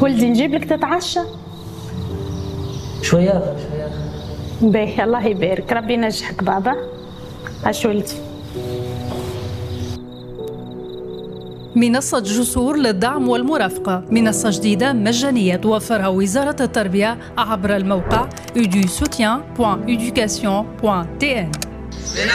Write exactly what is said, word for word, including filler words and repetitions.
ولدي نجيب لك تتعشى؟ شوية شوية. باهي الله يبارك، ربي ينجحك بابا. عاش ولدي. منصة جسور للدعم والمرافقة، منصة جديدة مجانية توفرها وزارة التربية عبر الموقع edu soutien point education point t n.